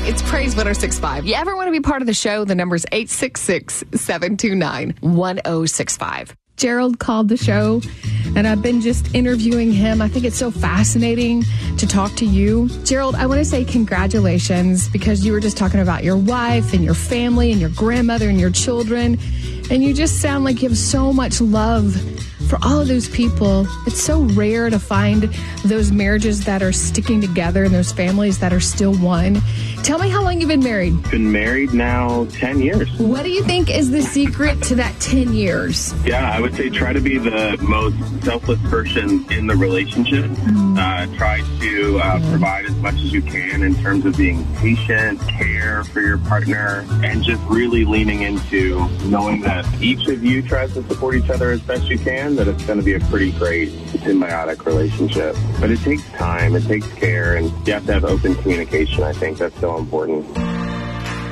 It's Praise 106.5. You ever want to be part of the show? The number's 866-729-1065. Gerald called the show, and I've been just interviewing him. I think it's so fascinating to talk to you. Gerald, I want to say congratulations, because you were just talking about your wife and your family and your grandmother and your children, and you just sound like you have so much love for all of those people. It's so rare to find those marriages that are sticking together and those families that are still one. Tell me how long you've been married. Been married now 10 years. What do you think is the secret to that 10 years? Yeah, I would say try to be the most selfless person in the relationship. Try to provide as much as you can in terms of being patient, care for your partner, and just really leaning into knowing that each of you tries to support each other as best you can, that it's going to be a pretty great symbiotic relationship. But it takes time, it takes care, and you have to have open communication. I think that's so important.